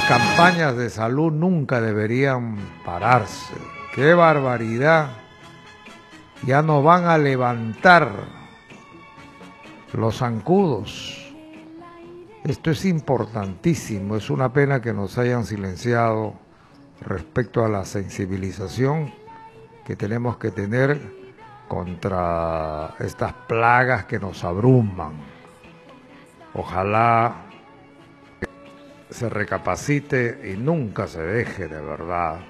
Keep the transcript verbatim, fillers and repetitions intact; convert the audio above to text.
campañas de salud nunca deberían pararse. ¡Qué barbaridad! Ya no van a levantar los zancudos. Esto es importantísimo. Es una pena que nos hayan silenciado respecto a la sensibilización que tenemos que tener contra estas plagas que nos abruman. Ojalá se recapacite y nunca se deje, de verdad,